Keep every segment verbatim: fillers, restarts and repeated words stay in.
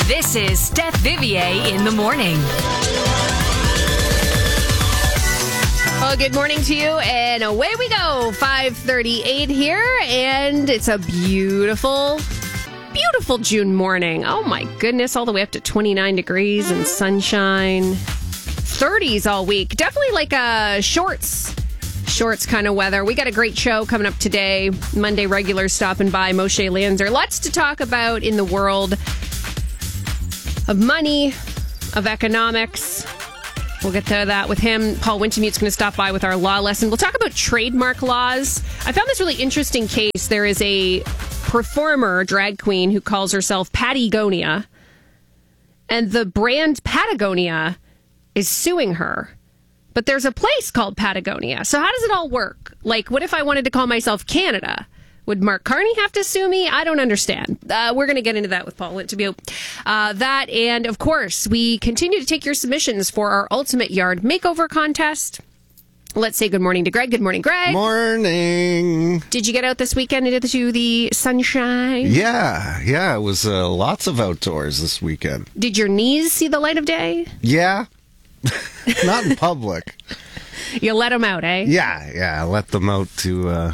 This is Steph Vivier in the morning. Well, good morning to you, and away we go. five thirty-eight here, and it's a beautiful, beautiful June morning. Oh my goodness, all the way up to twenty-nine degrees and sunshine. thirties all week. Definitely like a shorts, shorts kind of weather. We got a great show coming up today. Monday regulars stopping by, Moshe Lanzer. Lots to talk about in the world of money, of economics. We'll get to that with him. Paul Wintemute's going to stop by with our law lesson. We'll talk about trademark laws. I found this really interesting case. There is a performer, drag queen, who calls herself Patagonia, and the brand Patagonia is suing her. But there's a place called Patagonia. So how does it all work? Like, what if I wanted to call myself Canada? Would Mark Carney have to sue me? I don't understand. Uh, we're going to get into that with Paul Wintemute. Uh, that, and of course, we continue to take your submissions for our Ultimate Yard Makeover Contest. Let's say good morning to Greg. Good morning, Greg. Morning. Did you get out this weekend into the sunshine? Yeah, yeah. It was uh, lots of outdoors this weekend. Did your knees see the light of day? Yeah. Not in public. You let them out, eh? Yeah, yeah. I let them out to uh,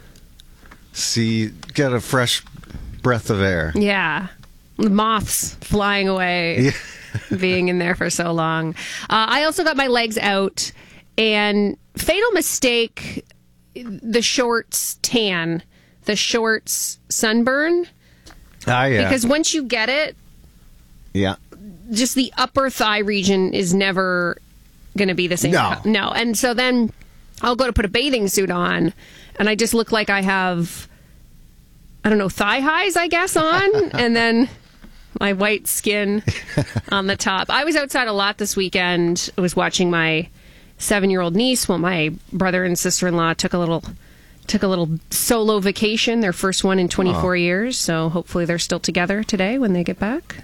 see, get a fresh breath of air. Yeah. The moths flying away, Yeah. being in there for so long. Uh, I also got my legs out, and fatal mistake, the shorts tan, the shorts sunburn. Ah, yeah. Because once you get it, yeah. just the upper thigh region is never going to be the same. No. co- No. And so then I'll go to put a bathing suit on, and I just look like I have, I don't know, thigh highs, I guess, on, and then my white skin on the top. I was outside a lot this weekend. I was watching my seven-year-old niece while my brother and sister-in-law took a little took a little solo vacation, their first one in twenty-four Oh. years. So hopefully they're still together today when they get back.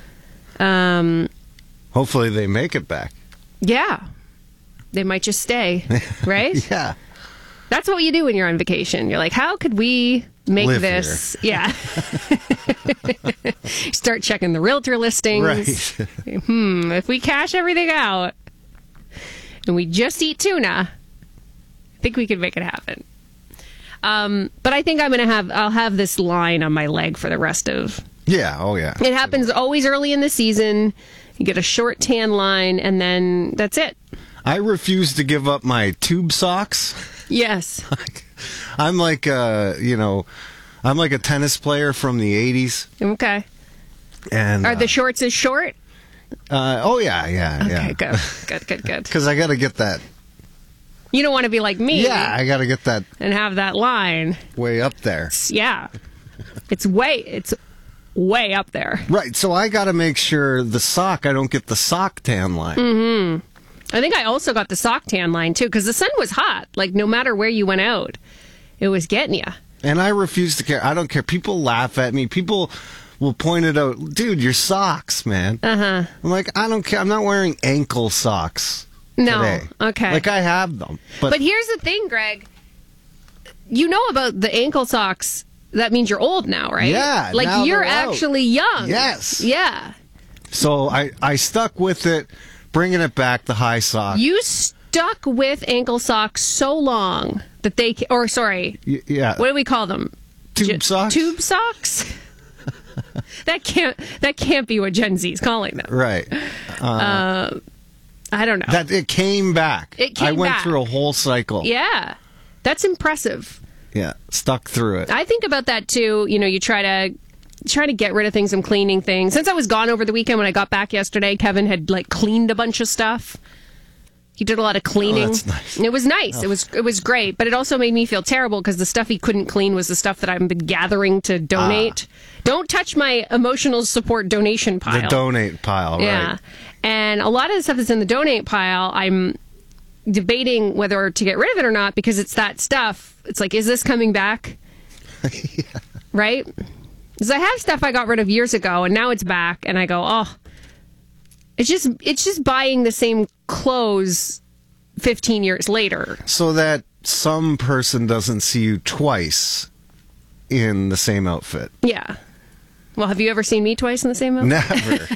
Um, Hopefully they make it back. yeah, they might just stay, right? Yeah. That's what you do when you're on vacation. You're like, how could we make Live this? Yeah. Start checking the realtor listings. Right. Hmm. If we cash everything out and we just eat tuna, I think we could make it happen. Um, but I think I'm gonna have I'll have this line on my leg for the rest of. Yeah, oh yeah. It happens always early in the season. You get a short tan line, and then that's it. I refuse to give up my tube socks. Yes. I'm like, uh, you know, I'm like a tennis player from the eighties. Okay. And Are the shorts as short? Uh, oh yeah, yeah, yeah. Okay, good, good, good, good. Because I got to get that. You don't want to be like me. Yeah, I got to get that and have that line. way up there. Yeah. It's way, it's way up there. Right. So I got to make sure the sock. I don't get the sock tan line. Mm-hmm. I think I also got the sock tan line too, because the sun was hot. Like no matter where you went out, it was getting you. And I refuse to care. I don't care. People laugh at me. People will point it out. Dude, your socks, man. Uh huh. I'm like, I don't care. I'm not wearing ankle socks. No. Today. Okay. Like I have them, but, But here's the thing, Greg. You know about the ankle socks. That means you're old now, right? Yeah, Like now you're they're out. actually young. Yes. Yeah. So I I stuck with it, bringing it back the high sock. You stuck with ankle socks so long that they, ca- or sorry, Y- yeah. what do we call them? Tube Ge- socks? Tube socks. that can't that can't be what Gen Z is calling them. Right. Uh, I don't know. That it came back. It came I went back. through a whole cycle. Yeah, that's impressive. Yeah. Stuck through it. I think about that too. You know, you try to try to get rid of things. I'm cleaning things. Since I was gone over the weekend, when I got back yesterday, Kevin had like cleaned a bunch of stuff. He did a lot of cleaning. Oh, that's nice. It was nice. It was it was great, but it also made me feel terrible because the stuff he couldn't clean was the stuff that I've been gathering to donate. Ah. Don't touch my emotional support donation pile. The donate pile, Yeah. right. And a lot of the stuff that's in the donate pile, I'm debating whether to get rid of it or not because it's that stuff. It's like, is this coming back? Yeah. Right? Because I have stuff I got rid of years ago, and now it's back, and I go, oh, it's just it's just buying the same clothes fifteen years later. So that some person doesn't see you twice in the same outfit. Yeah. Well, have you ever seen me twice in the same outfit? Never.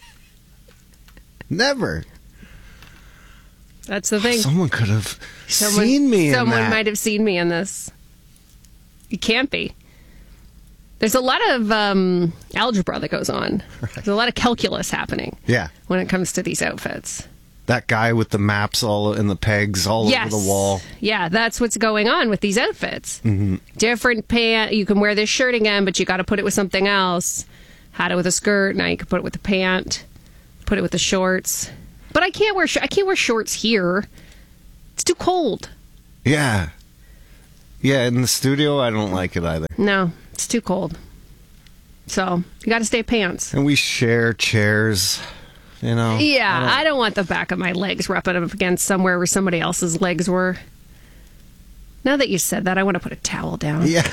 Never. That's the thing. Someone could have Someone, seen me in Someone that. might have seen me in this. You can't be. There's a lot of um, algebra that goes on. Right. There's a lot of calculus happening. Yeah. When it comes to these outfits. That guy with the maps all and the pegs all yes. over the wall. Yeah, that's what's going on with these outfits. Mm-hmm. Different pant. You can wear this shirt again, but you got to put it with something else. Had it with a skirt. Now you can put it with the pant. Put it with the shorts. But I can't wear sh- I can't wear shorts here. It's too cold. Yeah. Yeah, in the studio, I don't like it either. No, it's too cold. So you got to stay pants. And we share chairs, you know. Yeah, I don't, I don't want the back of my legs rubbing up against somewhere where somebody else's legs were. Now that you said that, I want to put a towel down. Yeah.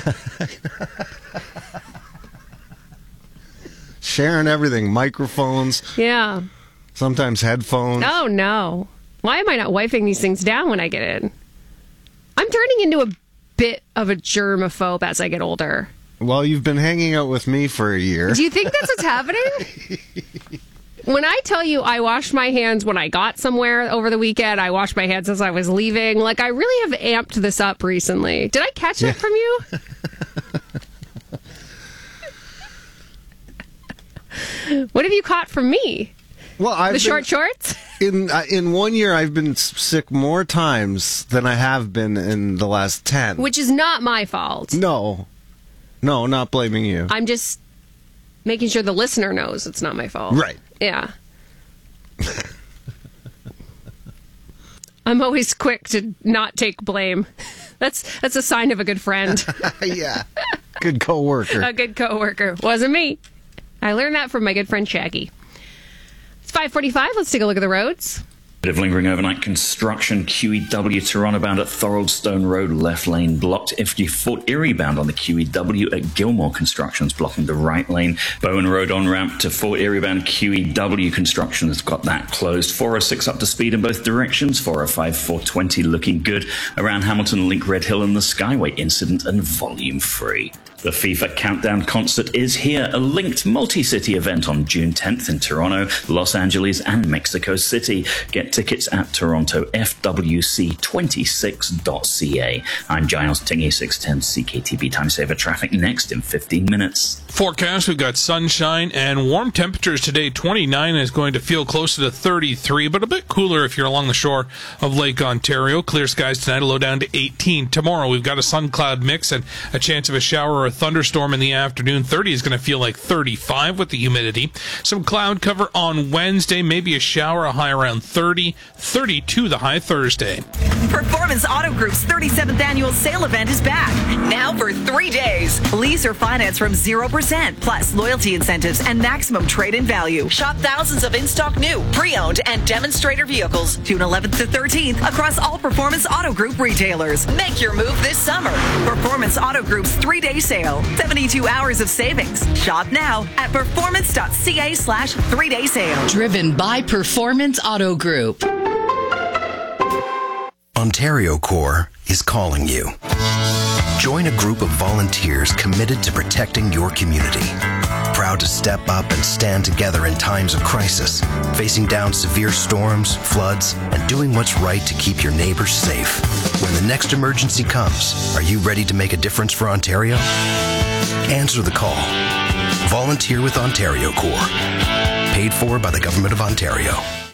Sharing everything, microphones. Yeah. Sometimes headphones. Oh, no. Why am I not wiping these things down when I get in? I'm turning into a bit of a germaphobe as I get older. Well, you've been hanging out with me for a year. Do you think that's what's happening? When I tell you I washed my hands when I got somewhere over the weekend, I washed my hands as I was leaving. Like, I really have amped this up recently. Did I catch yeah. it from you? What have you caught from me? Well, I've the been, short shorts? In uh, in one year, I've been sick more times than I have been in the last ten. Which is not my fault. No. No, not blaming you. I'm just making sure the listener knows it's not my fault. Right. Yeah. I'm always quick to not take blame. That's that's a sign of a good friend. Yeah. Good coworker. A good coworker. Wasn't me. I learned that from my good friend Shaggy. It's five forty-five. Let's take a look at the roads. Bit of lingering overnight construction. Q E W Toronto bound at Thoroldstone Road, left lane blocked. If you Fort Erie bound on the Q E W at Gilmore Construction's blocking the right lane. Bowen Road on ramp to Fort Erie bound Q E W Construction has got that closed. four oh six up to speed in both directions. four oh five, four twenty looking good. Around Hamilton, Link, Red Hill and the Skyway incident and volume free. The FIFA Countdown concert is here, a linked multi-city event on June tenth in Toronto, Los Angeles and Mexico City. Get tickets at toronto f w c twenty-six dot c a. I'm Giles Tingy, six ten C K T B Time Saver Traffic next in fifteen minutes. Forecast, we've got sunshine and warm temperatures today. twenty-nine is going to feel closer to thirty-three, but a bit cooler if you're along the shore of Lake Ontario. Clear skies tonight, a low down to eighteen. Tomorrow we've got a sun-cloud mix and a chance of a shower or a thunderstorm in the afternoon. thirty is going to feel like thirty-five with the humidity. Some cloud cover on Wednesday, maybe a shower, a high around thirty. thirty-two the high Thursday. Performance Auto Group's thirty-seventh annual sale event is back. Now for three days. Lease or finance from zero percent, plus loyalty incentives and maximum trade-in value. Shop thousands of in-stock new, pre-owned, and demonstrator vehicles June eleventh to thirteenth across all Performance Auto Group retailers. Make your move this summer. Performance Auto Group's three-day sale. seventy-two hours of savings. Shop now at performance.ca slash three-day sale. Driven by Performance Auto Group. Ontario Corps is calling you. Join a group of volunteers committed to protecting your community. Proud to step up and stand together in times of crisis, facing down severe storms, floods, and doing what's right to keep your neighbors safe. When the next emergency comes, are you ready to make a difference for Ontario? Answer the call. Volunteer with Ontario Corps. Paid for by the Government of Ontario.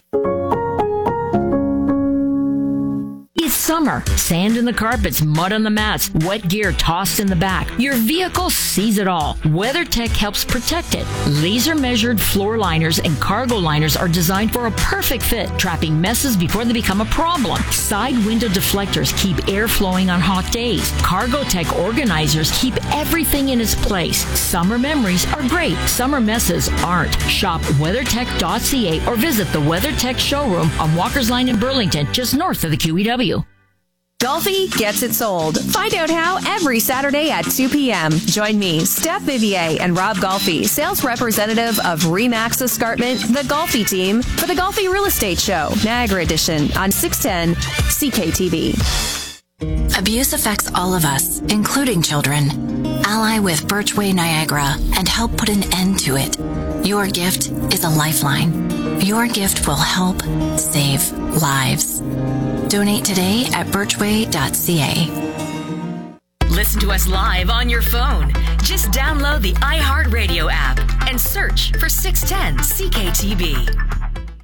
It's summer. Sand in the carpets, mud on the mats, wet gear tossed in the back. Your vehicle sees it all. WeatherTech helps protect it. Laser-measured floor liners and cargo liners are designed for a perfect fit, trapping messes before they become a problem. Side window deflectors keep air flowing on hot days. CargoTech organizers keep everything in its place. Summer memories are great. Summer messes aren't. Shop weathertech dot c a or visit the WeatherTech showroom on Walker's Line in Burlington, just north of the Q E W. Golfi gets it sold. Find out how every Saturday at two p.m. Join me, Steph Vivier, and Rob Golfi, sales representative of Remax Escarpment, the Golfi team, for the Golfi Real Estate Show, Niagara Edition, on six ten C K T V. Abuse affects all of us, including children. Ally with Birchway Niagara and help put an end to it. Your gift is a lifeline. Your gift will help save lives. Donate today at birchway dot c a. Listen to us live on your phone. Just download the iHeartRadio app and search for six ten C K T B.